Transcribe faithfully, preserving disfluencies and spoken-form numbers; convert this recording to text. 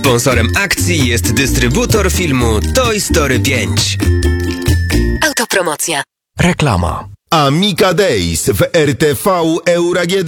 Sponsorem akcji jest dystrybutor filmu Toy Story pięć. Autopromocja. Reklama. Amica Days w R T V Euro A G D.